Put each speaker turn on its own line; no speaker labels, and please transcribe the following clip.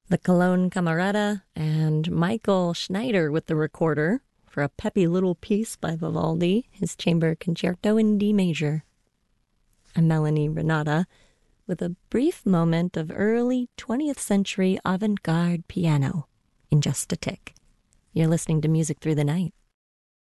the Cologne Camerata, and Michael Schneider with the recorder for a peppy little piece by Vivaldi, his Chamber Concerto in D major. I'm Melanie Renata with a brief moment of early 20th century avant-garde piano in just a tick. You're listening to Music Through the Night.